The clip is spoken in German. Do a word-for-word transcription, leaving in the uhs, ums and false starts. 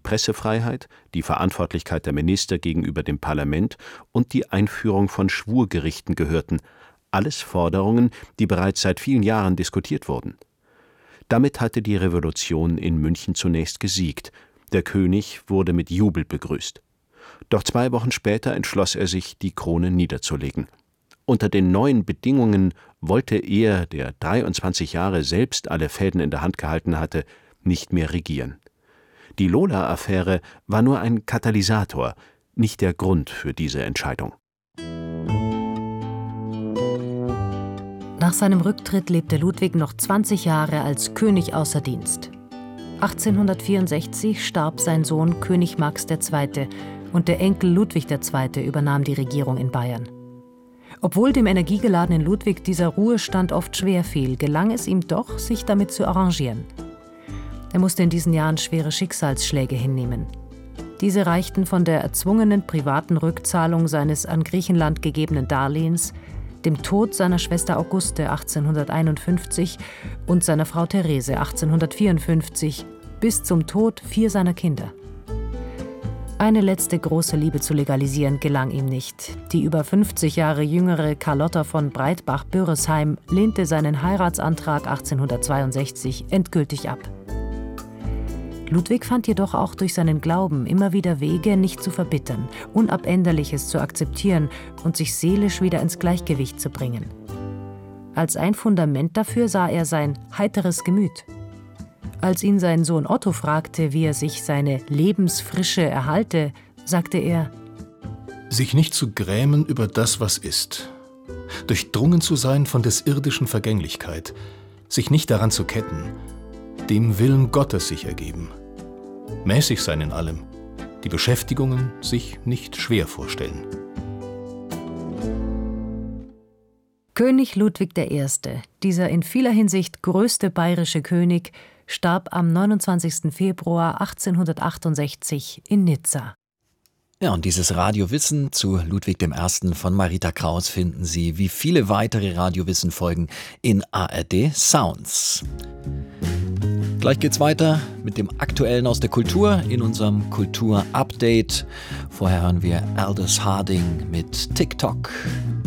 Pressefreiheit, die Verantwortlichkeit der Minister gegenüber dem Parlament und die Einführung von Schwurgerichten gehörten, alles Forderungen, die bereits seit vielen Jahren diskutiert wurden. Damit hatte die Revolution in München zunächst gesiegt. Der König wurde mit Jubel begrüßt. Doch zwei Wochen später entschloss er sich, die Krone niederzulegen. Unter den neuen Bedingungen wollte er, der dreiundzwanzig Jahre selbst alle Fäden in der Hand gehalten hatte, nicht mehr regieren. Die Lola-Affäre war nur ein Katalysator, nicht der Grund für diese Entscheidung. Nach seinem Rücktritt lebte Ludwig noch zwanzig Jahre als König außer Dienst. achtzehnhundertvierundsechzig starb sein Sohn König Max der Zweite und der Enkel Ludwig der Zweite übernahm die Regierung in Bayern. Obwohl dem energiegeladenen Ludwig dieser Ruhestand oft schwer fiel, gelang es ihm doch, sich damit zu arrangieren. Er musste in diesen Jahren schwere Schicksalsschläge hinnehmen. Diese reichten von der erzwungenen privaten Rückzahlung seines an Griechenland gegebenen Darlehens, dem Tod seiner Schwester Auguste achtzehnhunderteinundfünfzig und seiner Frau Therese achtzehnhundertvierundfünfzig bis zum Tod vier seiner Kinder. Eine letzte große Liebe zu legalisieren gelang ihm nicht. Die über fünfzig Jahre jüngere Carlotta von Breitbach-Bürresheim lehnte seinen Heiratsantrag achtzehnhundertzweiundsechzig endgültig ab. Ludwig fand jedoch auch durch seinen Glauben immer wieder Wege, nicht zu verbittern, Unabänderliches zu akzeptieren und sich seelisch wieder ins Gleichgewicht zu bringen. Als ein Fundament dafür sah er sein heiteres Gemüt. Als ihn sein Sohn Otto fragte, wie er sich seine Lebensfrische erhalte, sagte er: Sich nicht zu grämen über das, was ist. Durchdrungen zu sein von des irdischen Vergänglichkeit. Sich nicht daran zu ketten. Dem Willen Gottes sich ergeben. Mäßig sein in allem. Die Beschäftigungen sich nicht schwer vorstellen. König Ludwig der Erste, dieser in vieler Hinsicht größte bayerische König, starb am neunundzwanzigsten Februar achtzehnhundertachtundsechzig in Nizza. Ja, und dieses Radiowissen zu Ludwig der Erste von Marita Kraus finden Sie wie viele weitere Radiowissen-Folgen in A R D Sounds. Gleich geht's weiter mit dem Aktuellen aus der Kultur in unserem Kultur-Update. Vorher hören wir Aldous Harding mit TikTok.